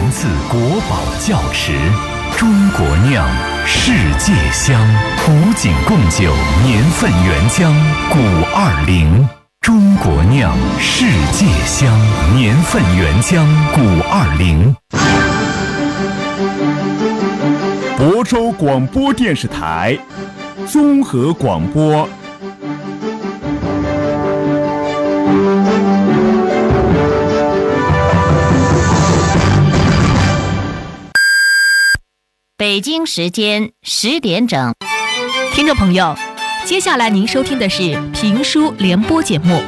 自国宝窖池，中国酿，世界香。古井贡酒年份原浆920，中国酿，世界香，年份原浆920。 亳州广播电视台综合广播。 北京时间10点整， 听众朋友，接下来您收听的是评书联播节目。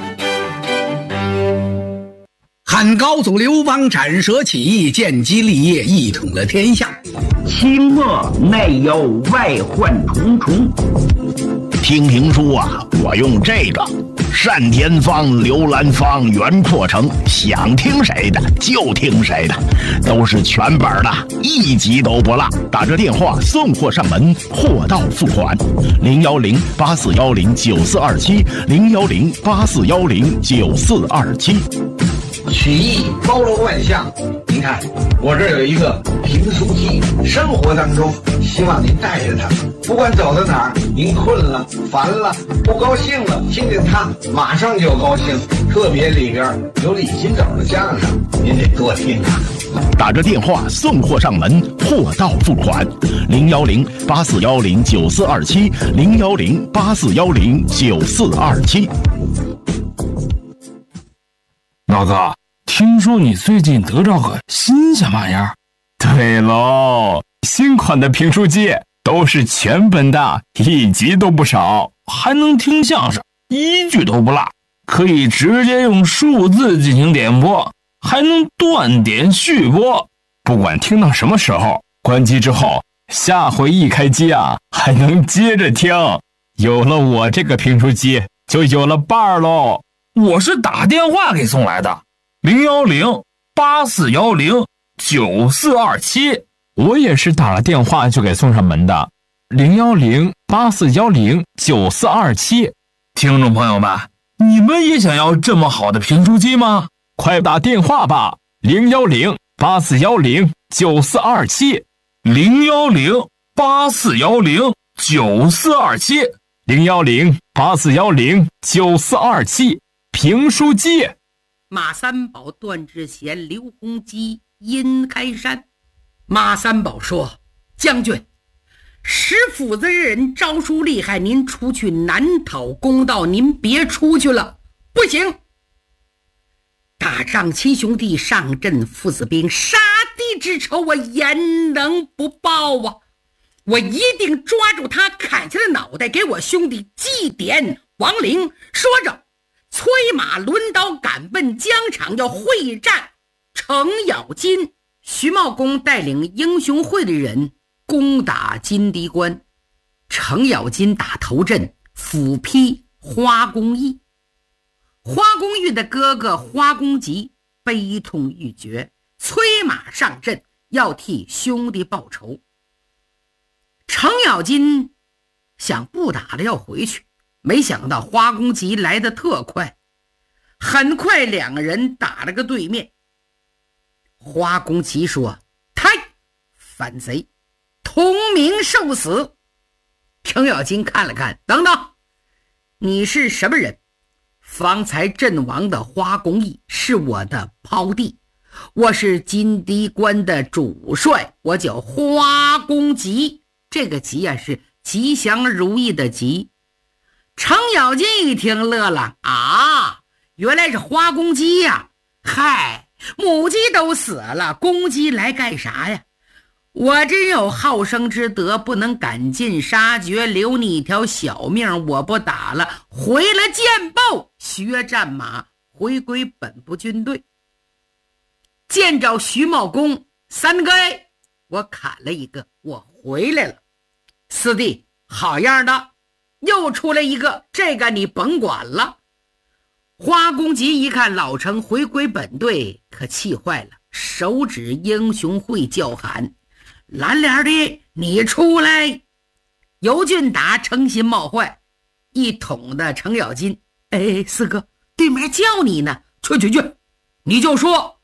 汉高祖刘邦斩蛇起义，建基立业，一统了天下。 清末内忧外患重重。 听评书啊，我用这个单田芳、刘兰芳、袁阔成，想听谁的就听谁的，都是全本的，一集都不落。打着电话送货上门，货到付款。010-8410-9427，010-8410-9427。 曲艺包罗万象，您看我这有一个评书机，生活当中希望您带着它，不管走到哪儿，您困了、烦了、不高兴了，听听它马上就高兴。特别里边有李金斗的相声，您得多听啊。 打着电话送货上门，货到付款。010-8410-9427，010-8410-9427。 老哥，听说你最近得着个新鲜玩意儿？ 对喽，新款的评书机都是全本的，一集都不少， 还能听相声，一句都不落，可以直接用数字进行点播，还能断点续播， 不管听到什么时候，关机之后下回一开机啊，还能接着听。有了我这个评书机，就有了伴儿喽。 我是打电话给送来的，010-8410-9427。 我也是打了电话就给送上门的，010-8410-9427。 听众朋友们，你们也想要这么好的评书机吗？ 快打电话吧，010-8410-9427。 010-8410-9427。 010-8410-9427。评书机。 马三宝、段志贤、刘洪基、殷开山。马三宝说：“将军，石府子人招书厉害，您出去难讨公道，您别出去了，不行。打仗亲兄弟，上阵父子兵，杀敌之仇我焉能不报啊！我一定抓住他，砍下了脑袋，给我兄弟祭奠亡灵。”说着催马抡刀赶奔疆场，要会战程咬金。徐茂公带领英雄会的人攻打金堤关，程咬金打头阵，斧劈花公义。花公玉的哥哥花公吉悲痛欲绝，催马上阵，要替兄弟报仇。程咬金想不打了要回去，没想到花公吉来得特快，很快两个人打了个对面。花公吉说：“太反贼，同名受死。”程咬金看了看，等等，你是什么人？方才阵亡的花公义是我的胞弟，我是金堤关的主帅，我叫花公吉。这个吉啊，是吉祥如意的吉。程咬金一听乐了，啊，原来是花公鸡呀！嗨，母鸡都死了，公鸡来干啥呀？我真有好生之德，不能赶尽杀绝，留你一条小命，我不打了，回了箭报，学战马，回归本部军队。见着徐茂公，3个我砍了一个，我回来了。四弟，好样的，又出来一个，这个你甭管了。花公吉一看老程回归本队，可气坏了，手指英雄会叫喊：“蓝脸的，你出来！”尤俊达诚心冒坏，一捅的程咬金：“哎，四哥，对面叫你呢，去，你就说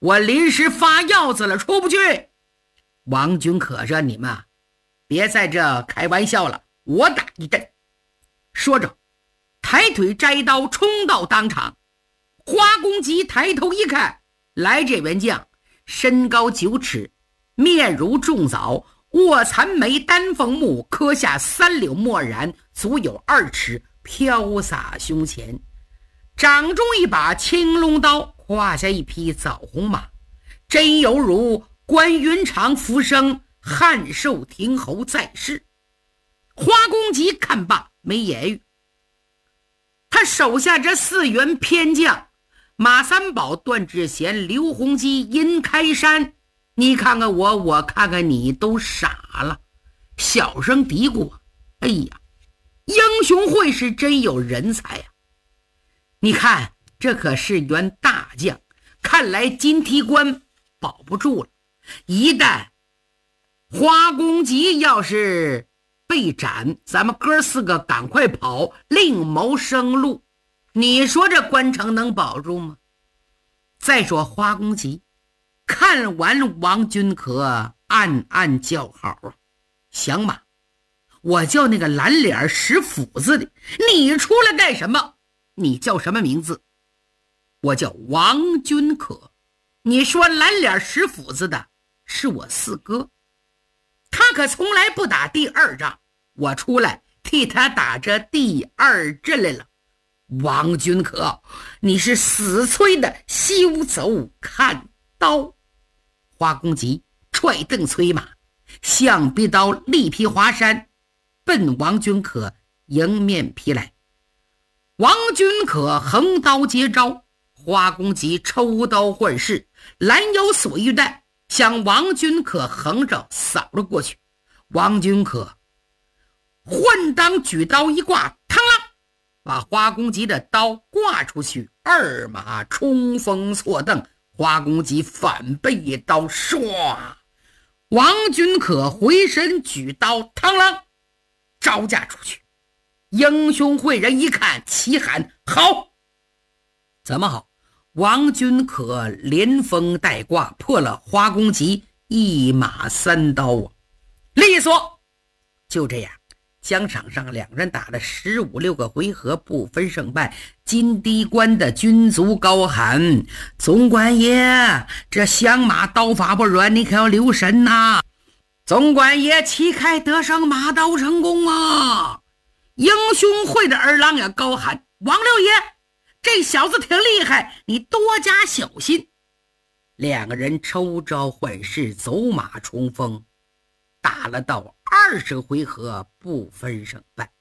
我临时发药子了，出不去。王君可说：“你们别在这开玩笑了，我打一阵。”说着抬腿摘刀冲到当场。花公吉抬头一看，来这员将身高9尺，面如重枣，卧蚕眉，丹凤目，刻下3绺墨染，足有2尺，飘洒胸前，掌中一把青龙刀，胯下一匹枣红马，真犹如关云长浮生，汉寿亭侯在世。花公吉看罢没言语，他手下这4员偏将马三宝、段志贤、刘洪基、殷开山，你看看我，我看看你，都傻了，小声嘀咕：“哎呀，英雄会是真有人才呀！你看这可是员大将，看来金梯关保不住了。一旦花公吉要是被斩，咱们哥4个赶快跑，另谋生路。你说这关城能保住吗？”再说花公吉看完王君可，暗暗叫好啊，响马，我叫那个蓝脸使斧子的，你出来干什么？你叫什么名字？我叫王君可。你说蓝脸使斧子的是我4哥，他可从来不打第2仗，我出来替他打这第2阵来了。王君可，你是死催的，休走看刀！花公吉踹蹬催马，象鼻刀力劈华山，奔王君可迎面劈来。王君可横刀接招，花公吉抽刀换势，拦腰锁玉带，向王君可横着扫了过去。王君可混当举刀一挂，嘡啷把花公吉的刀挂出去，2马冲锋错蹬，花公吉反背一刀，唰！王君可回身举刀，嘡啷招架出去。英雄会人一看，齐喊：“好！”怎么好？王君可连锋带挂，破了花公吉1马3刀啊！利索！就这样，疆场上2人打了15、16个回合，不分胜败。金堤关的军卒高喊：“总管爷，这响马刀法不软，你可要留神呐！总管爷旗开得胜，马刀成功啊！”英雄会的儿郎也高喊：“王六爷，这小子挺厉害，你多加小心。”2个人抽招换势，走马冲锋，打了到20回合，不分胜败。